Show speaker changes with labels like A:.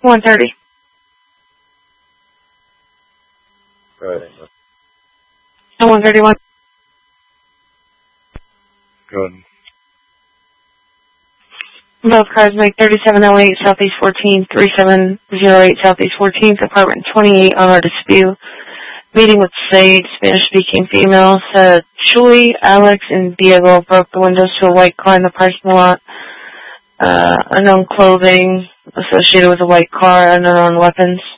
A: 1:30.
B: Right.
A: 1:31.
B: Good.
A: Both cars make 3708 Southeast 14th, 3708 Southeast 14th, apartment 28 on our dispute. Meeting with Sage, Spanish-speaking female, said Chuy, Alex, and Diego broke the windows to a white car in the parking lot. Unknown clothing associated with a white car, unknown weapons.